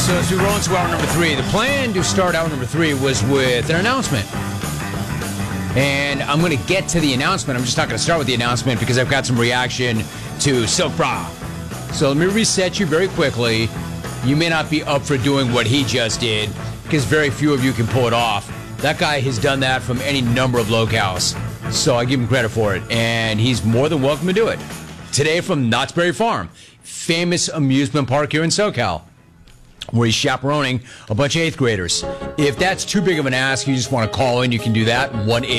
So as we roll into hour number 3, the plan to start hour number 3 was with an announcement. And I'm going to get to the announcement. I'm just not going to start with the announcement because I've got some reaction to Silk Bra. So let me reset you very quickly. You may not be up for doing what he just did because very few of you can pull it off. That guy has done that from any number of locales. So I give him credit for it. And he's more than welcome to do it. Today from Knott's Berry Farm, famous amusement park here in SoCal, where he's chaperoning a bunch of 8th graders. If that's too big of an ask, you just want to call in, you can do that,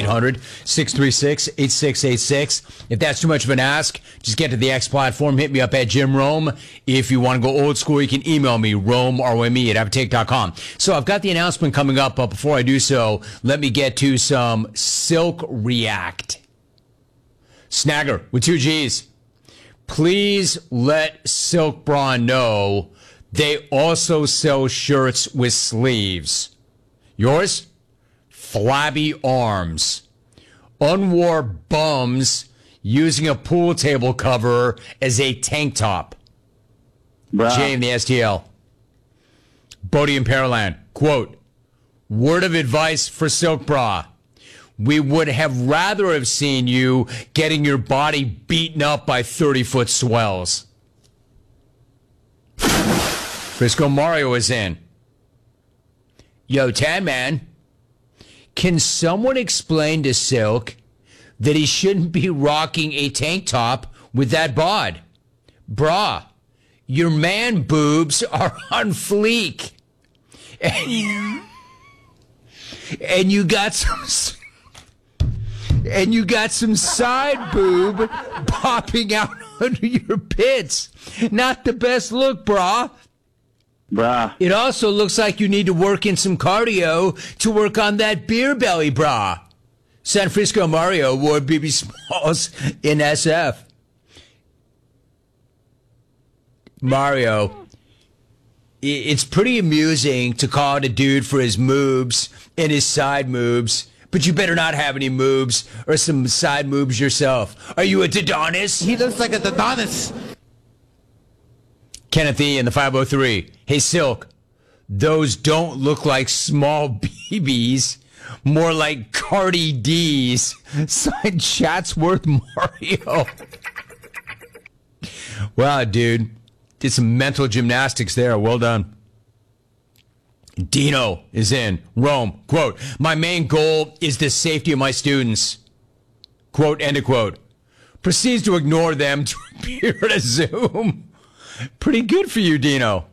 1-800-636-8686. If that's too much of an ask, just get to the X platform, hit me up at Jim Rome. If you want to go old school, you can email me, rome@avatake.com. So I've got the announcement coming up, but before I do so, let me get to some Silk React. Snagger with 2 G's. Please let Silk Bra know they also sell shirts with sleeves. Yours? Flabby arms. Unwore bums using a pool table cover as a tank top. Bruh. Jay in the STL. Bodie in Pearland. Quote, word of advice for Silk Bra. We would have rather have seen you getting your body beaten up by 30-foot swells. Frisco Mario is in. Yo, Tan Man, can someone explain to Silk that he shouldn't be rocking a tank top with that bod? Brah, your man boobs are on fleek. And you got some side boob popping out under your pits. Not the best look, brah. Bruh. It also looks like you need to work in some cardio to work on that beer belly, brah. San Francisco Mario wore BB Smalls in SF. Mario, it's pretty amusing to call it a dude for his moobs and his side moobs, but you better not have any moobs or some side moobs yourself. Are you a Dodonis? He looks like a Dodonis. Kenneth E. in the 503. Hey, Silk, those don't look like small BBs, more like Cardi D's. Signed Chatsworth Mario. Wow, dude. Did some mental gymnastics there. Well done. Dino is in. Rome. Quote, my main goal is the safety of my students. Quote, end of quote. Proceeds to ignore them to appear at a Zoom. Pretty good for you, Dino.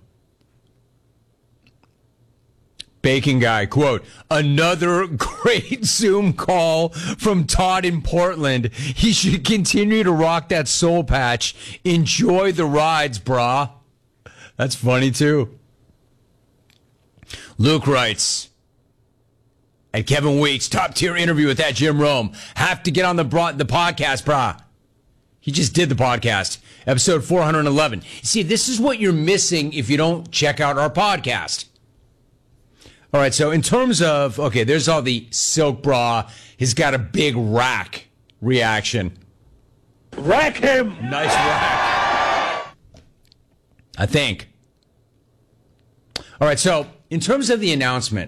Bacon Guy, quote, another great Zoom call from Todd in Portland. He should continue to rock that soul patch. Enjoy the rides, brah. That's funny, too. Luke writes, at Kevin Weeks, top tier interview with that Jim Rome. Have to get on the podcast, brah. He just did the podcast, episode 411. See, this is what you're missing if you don't check out our podcast. All right, so in terms of, okay, there's all the Silk Bra. He's got a big rack reaction. Rack him! Nice rack. I think. All right, so in terms of the announcement,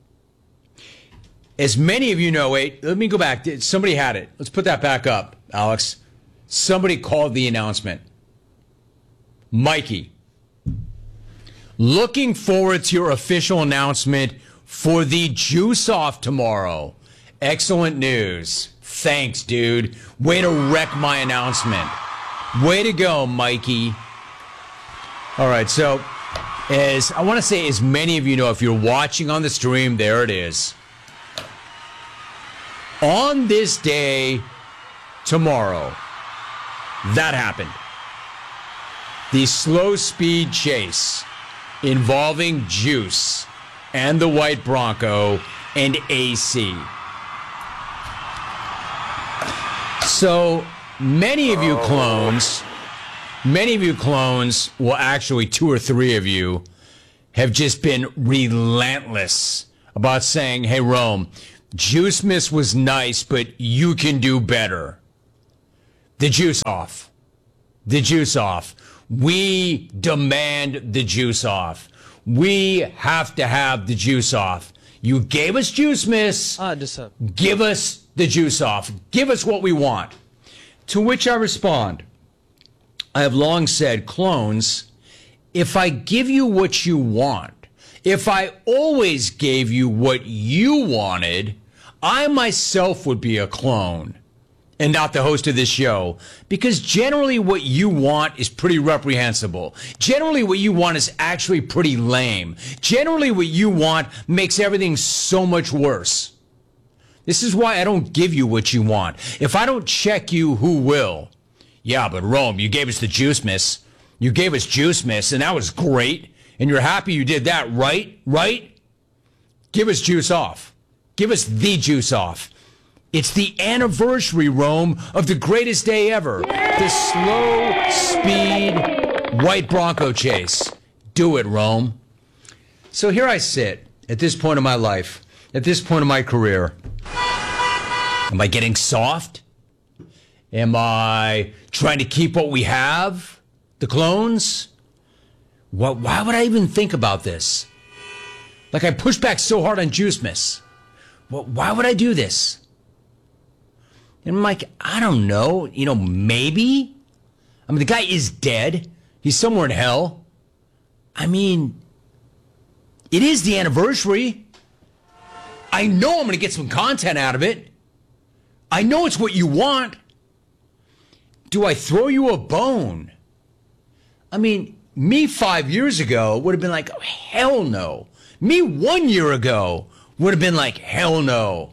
as many of you know, wait, let me go back. Somebody had it. Let's put that back up, Alex. Somebody called the announcement. Mikey. Looking forward to your official announcement for the Juice Off tomorrow. Excellent news. Thanks, dude. Way to wreck my announcement. Way to go, Mikey. All right, so as I want to say, as many of you know, if you're watching on the stream, there it is. On this day tomorrow, that happened. The slow speed chase involving Juice and the White Bronco and AC. So many of you clones, well, actually 2 or 3 of you have just been relentless about saying, hey, Rome, Juice Miss was nice, but you can do better. The Juice Off. The Juice Off. We demand the Juice Off. We have to have the juice off. You gave us juice, miss. Give us the juice off. Give us what we want. To which I respond, I have long said, clones, if I give you what you want, if I always gave you what you wanted, I myself would be a clone and not the host of this show, because generally what you want is pretty reprehensible. Generally what you want is actually pretty lame. Generally what you want makes everything so much worse. This is why I don't give you what you want. If I don't check you, who will? Yeah, but Rome, you gave us the juice, miss. You gave us juice, miss, and that was great. And you're happy you did that, right? Right? Give us juice off. Give us the juice off. It's the anniversary, Rome, of the greatest day ever. The slow speed white Bronco chase. Do it, Rome. So here I sit at this point of my life, at this point of my career. Am I getting soft? Am I trying to keep what we have? The clones? Why would I even think about this? Like, I pushed back so hard on Juice Miss. Why would I do this? And I'm like, I don't know. Maybe. I mean, the guy is dead. He's somewhere in hell. I mean, it is the anniversary. I know I'm going to get some content out of it. I know it's what you want. Do I throw you a bone? I mean, me 5 years ago would have been like, oh, hell no. Me 1 year ago would have been like, hell no.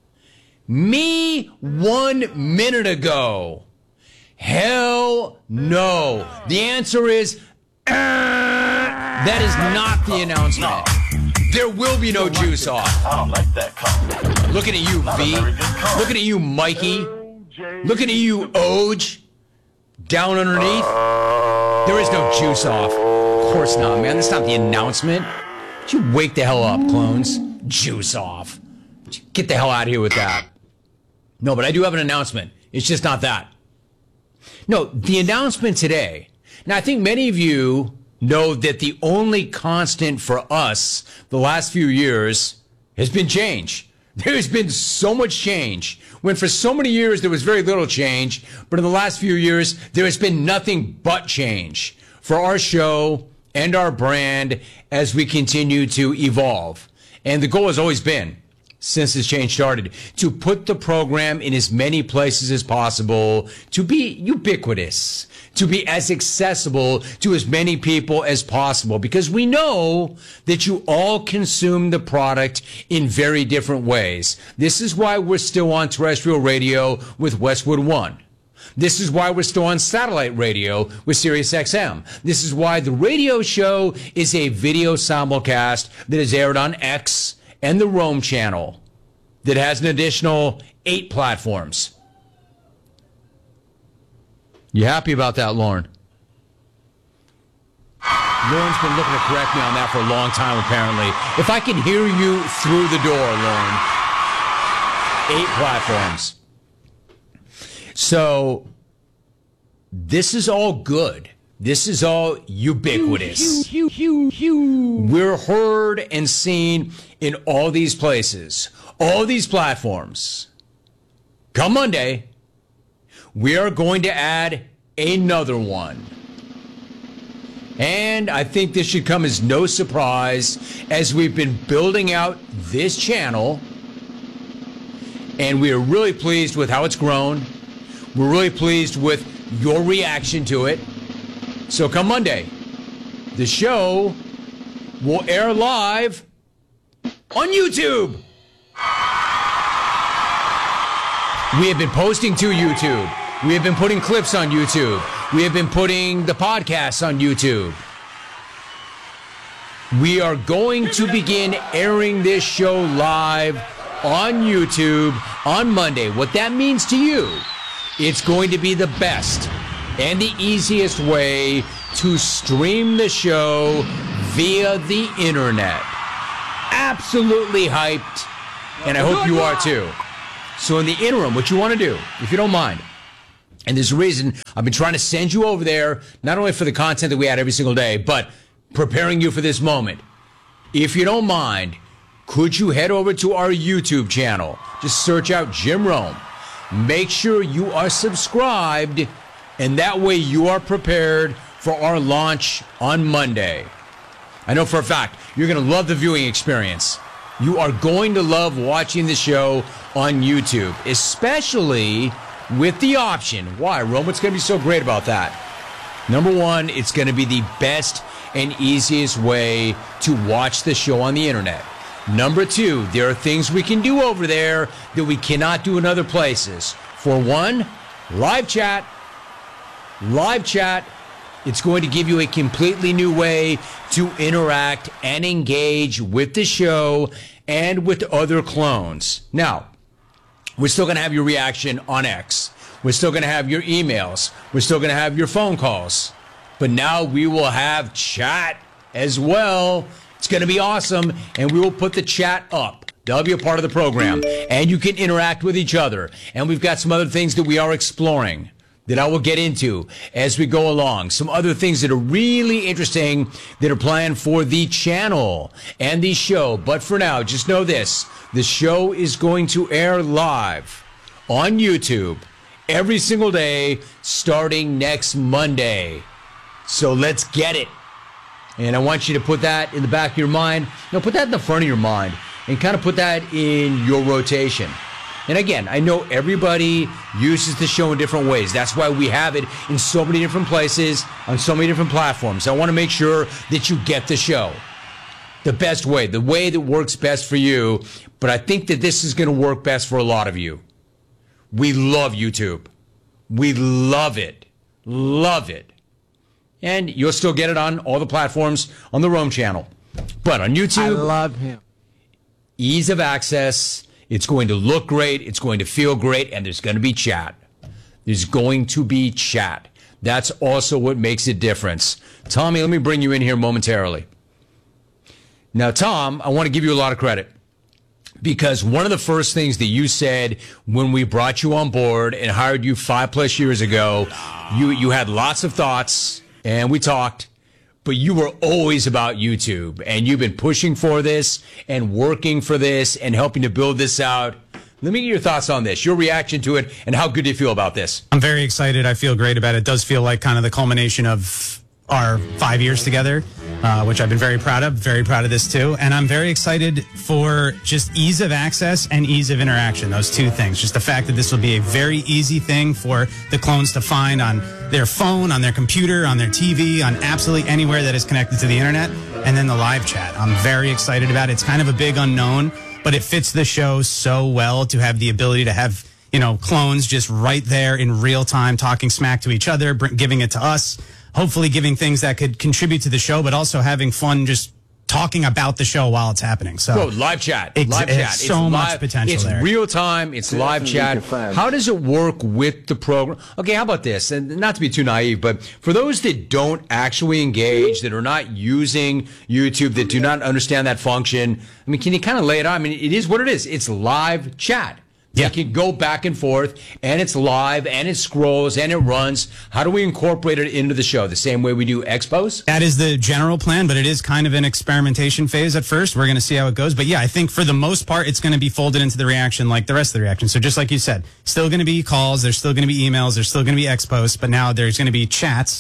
Me 1 minute ago, hell no. The answer is, that is not the announcement. No. There will be no juice off. I don't like that comment. Looking at you, V. Looking at you, Mikey. Looking at you, Oj. Down underneath. There is no juice off. Of course not, man. That's not the announcement. Would you wake the hell up, clones? Juice off. Get the hell out of here with that. No, but I do have an announcement. It's just not that. No, the announcement today. Now, I think many of you know that the only constant for us the last few years has been change. There's been so much change. When for so many years there was very little change, but in the last few years there has been nothing but change for our show and our brand as we continue to evolve. And the goal has always been, since this change started, to put the program in as many places as possible, to be ubiquitous, to be as accessible to as many people as possible, because we know that you all consume the product in very different ways. This is why we're still on terrestrial radio with Westwood One. This is why we're still on satellite radio with SiriusXM. This is why the radio show is a video simulcast that is aired on X and the Rome channel that has an additional 8 platforms. You happy about that, Lauren? Lauren's been looking to correct me on that for a long time, apparently. If I can hear you through the door, Lauren. 8 platforms. So, this is all good. This is all ubiquitous. We're heard and seen in all these places, all these platforms. Come Monday, we are going to add another one. And I think this should come as no surprise as we've been building out this channel. And we are really pleased with how it's grown. We're really pleased with your reaction to it. So come Monday, the show will air live on YouTube. We have been posting to YouTube. We have been putting clips on YouTube. We have been putting the podcasts on YouTube. We are going to begin airing this show live on YouTube on Monday. What that means to you, it's going to be the best and the easiest way to stream the show via the internet. Absolutely hyped, and I hope you are too. So in the interim, what you want to do, if you don't mind, and there's a reason I've been trying to send you over there, not only for the content that we add every single day, but preparing you for this moment. If you don't mind, could you head over to our YouTube channel? Just search out Jim Rome. Make sure you are subscribed, and that way you are prepared for our launch on Monday. I know for a fact you're going to love the viewing experience. You are going to love watching the show on YouTube, especially with the option. Why, Rome? What's going to be so great about that? Number one, it's going to be the best and easiest way to watch the show on the internet. Number two, there are things we can do over there that we cannot do in other places. For one, live chat. Live chat. It's going to give you a completely new way to interact and engage with the show and with other clones. Now, we're still going to have your reaction on X. We're still going to have your emails. We're still going to have your phone calls. But now we will have chat as well. It's going to be awesome, and we will put the chat up. That'll be a part of the program, and you can interact with each other. And we've got some other things that we are exploring that I will get into as we go along. Some other things that are really interesting that are planned for the channel and the show. But for now, just know this. The show is going to air live on YouTube every single day starting next Monday. So let's get it. And I want you to put that in the back of your mind. No, put that in the front of your mind and kind of put that in your rotation. And again, I know everybody uses the show in different ways. That's why we have it in so many different places, on so many different platforms. I want to make sure that you get the show the best way, the way that works best for you. But I think that this is going to work best for a lot of you. We love YouTube. We love it. Love it. And you'll still get it on all the platforms on the Rome channel. But on YouTube, I love him. Ease of access. It's going to look great. It's going to feel great. And there's going to be chat. There's going to be chat. That's also what makes a difference. Tommy, let me bring you in here momentarily. Now, Tom, I want to give you a lot of credit. Because one of the first things that you said when we brought you on board and hired you 5+ years ago, you had lots of thoughts. And we talked, but you were always about YouTube, and you've been pushing for this and working for this and helping to build this out. Let me get your thoughts on this, your reaction to it, and how good do you feel about this? I'm very excited. I feel great about it. It does feel like kind of the culmination of our 5 years together, which I've been very proud of. Very proud of this, too. And I'm very excited for just ease of access and ease of interaction, those two things. Just the fact that this will be a very easy thing for the clones to find on their phone, on their computer, on their TV, on absolutely anywhere that is connected to the internet, and then the live chat. I'm very excited about it. It's kind of a big unknown, but it fits the show so well to have the ability to have, you know, clones just right there in real time talking smack to each other, giving it to us. Hopefully giving things that could contribute to the show, but also having fun just talking about the show while it's happening. So, bro, live chat. Live chat. It's so much potential it's there. It's real time. It's live chat. How does it work with the program? Okay, how about this? And not to be too naive, but for those that don't actually engage, that are not using YouTube, that do not understand that function, I mean, can you kind of lay it out? I mean, it is what it is. It's live chat. Yeah. It can go back and forth, and it's live, and it scrolls, and it runs. How do we incorporate it into the show? The same way we do Expos? That is the general plan, but it is kind of an experimentation phase at first. We're going to see how it goes. But yeah, I think for the most part, it's going to be folded into the reaction like the rest of the reaction. So just like you said, still going to be calls, there's still going to be emails, there's still going to be Expos, but now there's going to be chats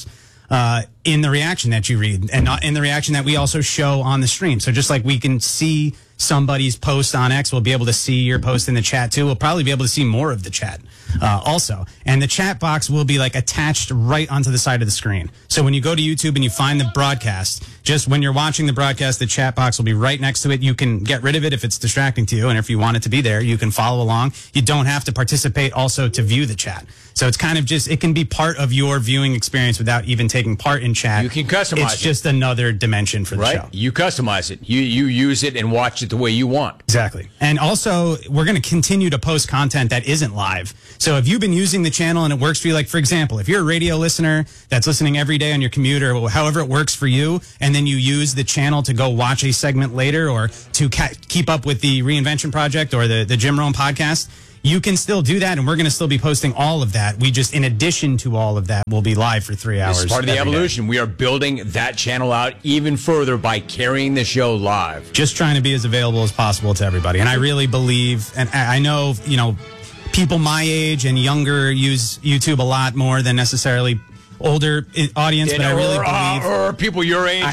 in the reaction that you read, and not in the reaction that we also show on the stream. So just like we can see somebody's post on X, we'll be able to see your post in the chat too. We'll probably be able to see more of the chat also. And the chat box will be like attached right onto the side of the screen. So when you go to YouTube and you find the broadcast, just when you're watching the broadcast, the chat box will be right next to it. You can get rid of it if it's distracting to you. And if you want it to be there, you can follow along. You don't have to participate also to view the chat. So it's kind of just, it can be part of your viewing experience without even taking part in chat. You can customize it. It's just another dimension for the show. You customize it. You use it and watch it the way you want. Exactly. And also, we're going to continue to post content that isn't live. So if you've been using the channel and it works for you, like for example, if you're a radio listener that's listening every day on your commute or however it works for you, and then you use the channel to go watch a segment later or to keep up with the Reinvention Project or the Jim Rome podcast, you can still do that, and we're going to still be posting all of that. We just, in addition to all of that, we'll be live for 3 hours. This is part of the every day. evolution. We are building that channel out even further by carrying the show live. Just trying to be as available as possible to everybody. And I really believe, and I know, people my age and younger use YouTube a lot more than necessarily older audience, but I really believe people your age.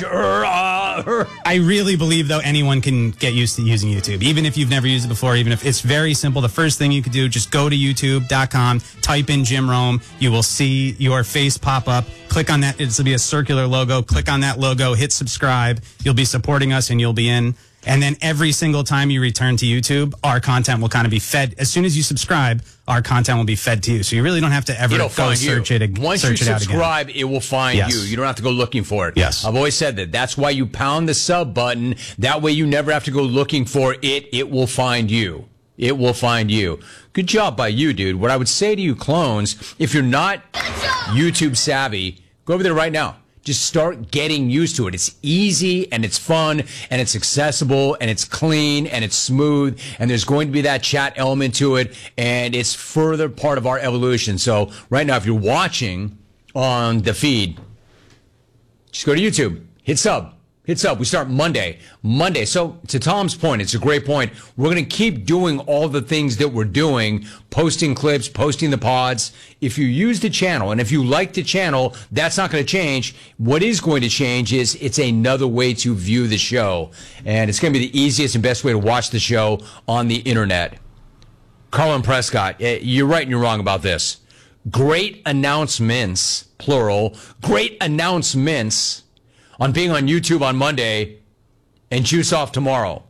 I really believe, though, anyone can get used to using YouTube, even if you've never used it before. Even if it's very simple, the first thing you could do, just go to youtube.com, type in Jim Rome. You will see your face pop up. Click on that. It'll be a circular logo. Click on that logo. Hit subscribe. You'll be supporting us, and you'll be in. And then every single time you return to YouTube, our content will kind of be fed. As soon as you subscribe, our content will be fed to you. So you really don't have to ever go search it again. Once you subscribe, it will find you. You don't have to go looking for it. Yes. I've always said that. That's why you pound the sub button. That way you never have to go looking for it. It will find you. It will find you. Good job by you, dude. What I would say to you clones, if you're not YouTube savvy, go over there right now. Just start getting used to it. It's easy and it's fun and it's accessible and it's clean and it's smooth and there's going to be that chat element to it and it's further part of our evolution. So right now, if you're watching on the feed, just go to YouTube, hit sub. Hit sub. We start Monday. So to Tom's point, it's a great point. We're going to keep doing all the things that we're doing, posting clips, posting the pods. If you use the channel and if you like the channel, that's not going to change. What is going to change is it's another way to view the show. And it's going to be the easiest and best way to watch the show on the internet. Carlin Prescott, you're right and you're wrong about this. Great announcements, plural, great announcements on being on YouTube on Monday and Juice Off tomorrow.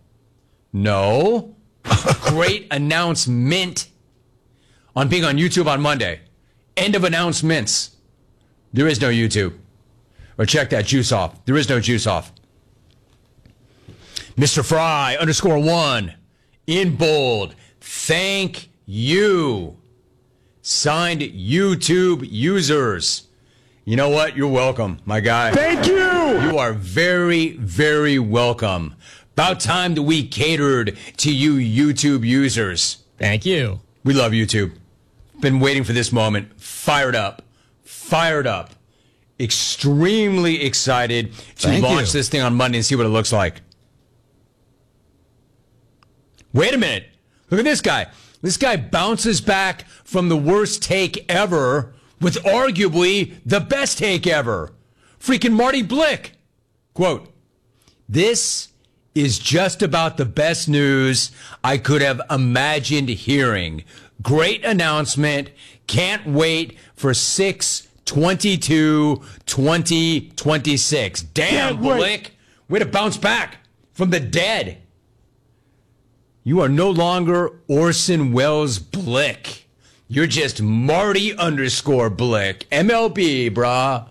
No. Great announcement on being on YouTube on Monday. End of announcements. There is no YouTube. Or check that, Juice Off. There is no Juice Off. Mr. Fry _1 in bold. Thank you. Signed YouTube users. You know what? You're welcome, my guy. Thank you. You are very, very welcome. About time that we catered to you YouTube users. Thank you. We love YouTube. Been waiting for this moment. Fired up. Extremely excited to launch this thing on Monday and see what it looks like. Wait a minute. Look at this guy. This guy bounces back from the worst take ever with arguably the best take ever. Freaking Marty Blick. Quote, "This is just about the best news I could have imagined hearing. Great announcement. Can't wait for 6/22/2026. Damn, Blick. Way to bounce back from the dead. You are no longer Orson Welles Blick. You're just Marty _Blick. MLB, brah."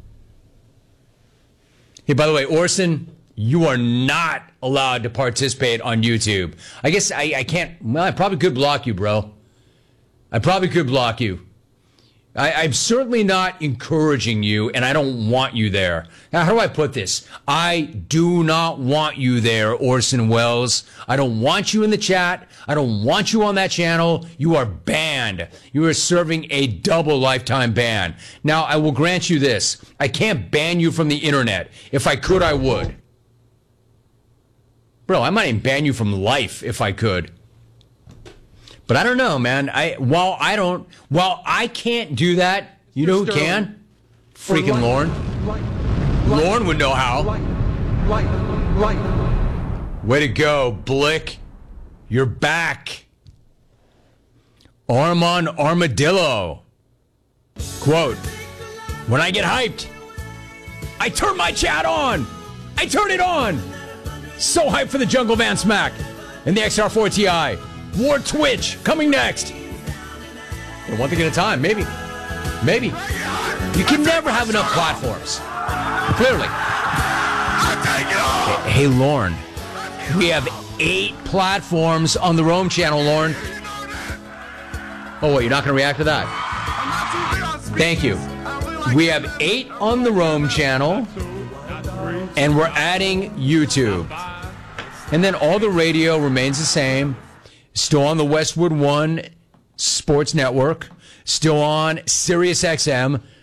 Hey, by the way, Orson, you are not allowed to participate on YouTube. I guess I can't. Well, I probably could block you, bro. I probably could block you. I'm certainly not encouraging you, and I don't want you there. Now, how do I put this? I do not want you there, Orson Welles. I don't want you in the chat. I don't want you on that channel. You are banned. You are serving a double lifetime ban. Now, I will grant you this. I can't ban you from the internet. If I could, I would. Bro, I might even ban you from life if I could. But I don't know, man. While I can't do that, you know who can? Freaking Lorne. Lorne would know how. Way to go, Blick. You're back. Armand Armadillo. Quote, "When I get hyped, I turn my chat on. I turn it on. So hyped for the Jungle Van Smack and the XR4 Ti. War Twitch coming next." And one thing at a time, maybe. You can never have enough platforms. Clearly. Hey, Lorne, we have 8 platforms on the Rome channel, Lorne. Oh, wait, you're not going to react to that? Thank you. We have 8 on the Rome channel, and we're adding YouTube. And then all the radio remains the same. Still on the Westwood One Sports Network, still on Sirius XM.